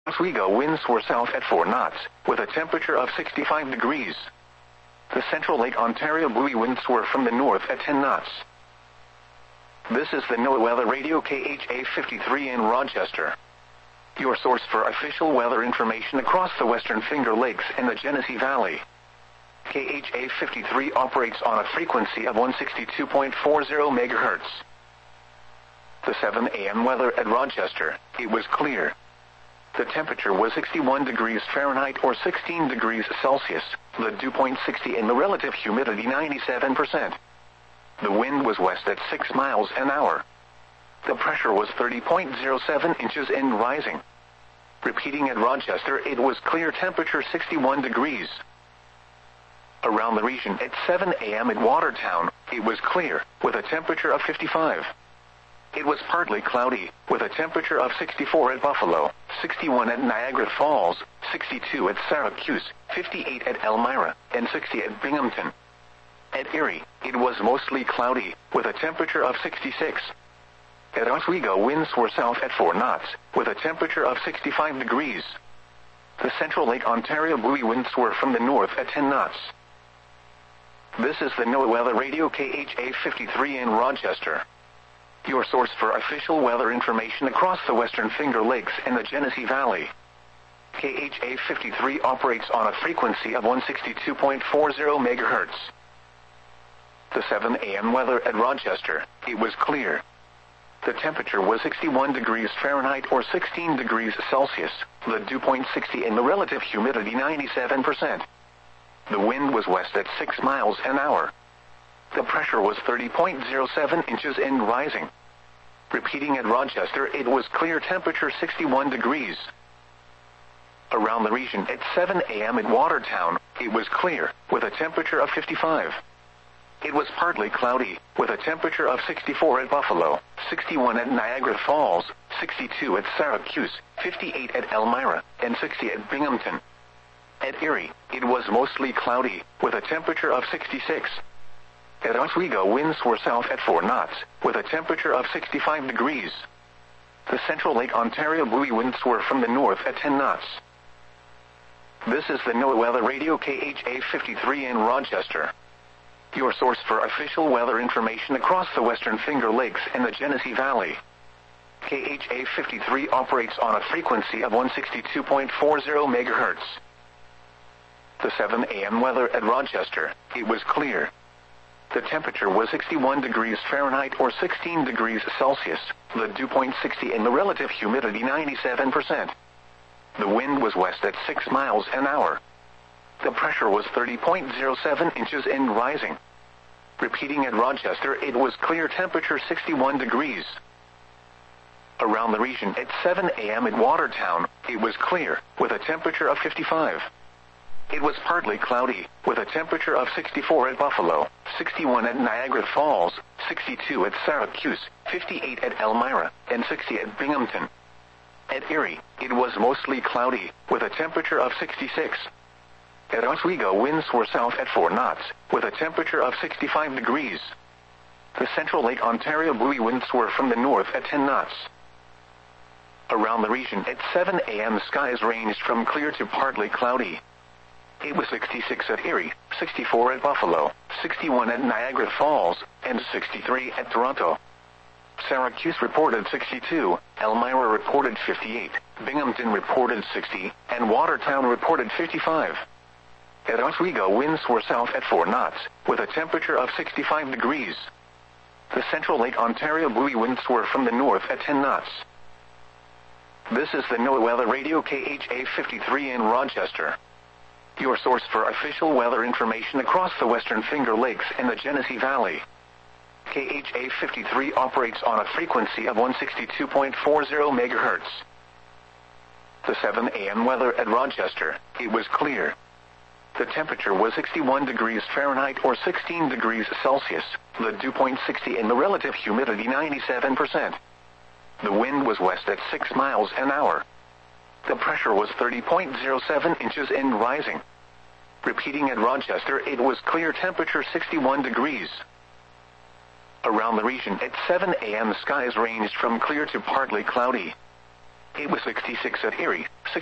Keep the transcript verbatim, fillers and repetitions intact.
Oswego winds were south at four knots, with a temperature of sixty-five degrees. The central Lake Ontario buoy winds were from the north at ten knots. This is the NOAA Weather Radio K H A fifty-three in Rochester, your source for official weather information across the Western Finger Lakes and the Genesee Valley. K H A fifty-three operates on a frequency of one sixty-two point four zero megahertz. The seven A M weather at Rochester, it was clear. The temperature was sixty-one degrees Fahrenheit or sixteen degrees Celsius, the dew point sixty and the relative humidity ninety-seven percent. The wind was west at six miles an hour. The pressure was thirty point zero seven inches and rising. Repeating at Rochester, it was clear, temperature sixty-one degrees. Around the region at seven A M at Watertown, it was clear, with a temperature of fifty-five. It was partly cloudy, with a temperature of sixty-four at Buffalo, sixty-one at Niagara Falls, sixty-two at Syracuse, fifty-eight at Elmira, and sixty at Binghamton. At Erie, it was mostly cloudy, with a temperature of sixty-six. At Oswego, winds were south at four knots, with a temperature of sixty-five degrees. The central Lake Ontario buoy winds were from the north at ten knots. This is the NOAA Weather Radio K H A fifty-three in Rochester, your source for official weather information across the Western Finger Lakes and the Genesee Valley. K H A fifty-three operates on a frequency of one sixty-two point four zero megahertz. The seven A M weather at Rochester, it was clear. The temperature was sixty-one degrees Fahrenheit or sixteen degrees Celsius, the dew point sixty and the relative humidity ninety-seven percent. The wind was west at six miles an hour. The pressure was thirty point zero seven inches and rising. Repeating at Rochester, it was clear, temperature sixty-one degrees. Around the region at seven A M at Watertown, it was clear, with a temperature of fifty-five. It was partly cloudy, with a temperature of sixty-four at Buffalo, sixty-one at Niagara Falls, sixty-two at Syracuse, fifty-eight at Elmira, and sixty at Binghamton. At Erie, it was mostly cloudy, with a temperature of sixty-six. At Oswego, winds were south at four knots, with a temperature of sixty-five degrees. The central Lake Ontario buoy winds were from the north at ten knots. This is the NOAA Weather Radio K H A fifty-three in Rochester, your source for official weather information across the Western Finger Lakes and the Genesee Valley. K H A fifty-three operates on a frequency of one sixty-two point four zero megahertz. The seven A M weather at Rochester, it was clear. The temperature was sixty-one degrees Fahrenheit or sixteen degrees Celsius, the dew point sixty and the relative humidity ninety-seven percent. The wind was west at six miles an hour. The pressure was thirty point zero seven inches and rising. Repeating at Rochester, it was clear, temperature sixty-one degrees. Around the region at seven A M at Watertown, it was clear, with a temperature of fifty-five. It was partly cloudy, with a temperature of sixty-four at Buffalo, sixty-one at Niagara Falls, sixty-two at Syracuse, fifty-eight at Elmira, and sixty at Binghamton. At Erie, it was mostly cloudy, with a temperature of sixty-six. At Oswego, winds were south at four knots, with a temperature of sixty-five degrees. The central Lake Ontario buoy winds were from the north at ten knots. Around the region at seven A M skies ranged from clear to partly cloudy. It was sixty-six at Erie, sixty-four at Buffalo, sixty-one at Niagara Falls, and sixty-three at Toronto. Syracuse reported sixty-two, Elmira reported fifty-eight, Binghamton reported sixty, and Watertown reported fifty-five. At Oswego, winds were south at four knots, with a temperature of sixty-five degrees. The central Lake Ontario buoy winds were from the north at ten knots. This is the NOAA Weather Radio K H A fifty-three in Rochester, your source for official weather information across the Western Finger Lakes and the Genesee Valley. K H A fifty-three operates on a frequency of one sixty-two point four zero megahertz. The seven A M weather at Rochester, it was clear. The temperature was sixty-one degrees Fahrenheit or sixteen degrees Celsius, the dew point sixty and the relative humidity ninety-seven percent. The wind was west at six miles an hour. The pressure was thirty point zero seven inches and rising. Repeating at Rochester, it was clear, temperature sixty-one degrees. Around the region at seven A M skies ranged from clear to partly cloudy. It was sixty-six at Erie,